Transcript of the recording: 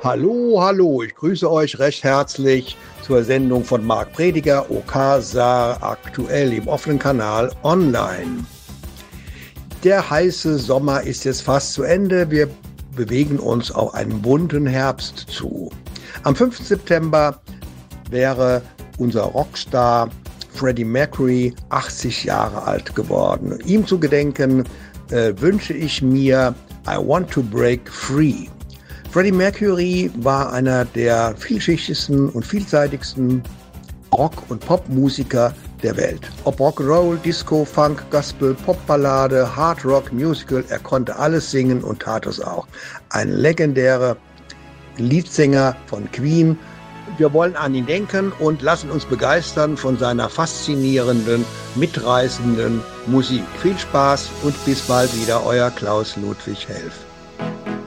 Hallo, hallo, ich grüße euch recht herzlich zur Sendung von Marc Prediger, OK Saar aktuell im offenen Kanal online. Der heiße Sommer ist jetzt fast zu Ende, wir bewegen uns auf einen bunten Herbst zu. Am 5. September wäre unser Rockstar Freddie Mercury 80 Jahre alt geworden. Ihm zu gedenken wünsche ich mir I Want to Break Free. Freddie Mercury war einer der vielschichtigsten und vielseitigsten Rock- und Popmusiker der Welt. Ob Rock'n'Roll, Disco, Funk, Gospel, Popballade, Hard Rock, Musical, er konnte alles singen und tat es auch. Ein legendärer Leadsänger von Queen. Wir wollen an ihn denken und lassen uns begeistern von seiner faszinierenden, mitreißenden Musik. Viel Spaß und bis bald wieder, euer Klaus Ludwig Helf.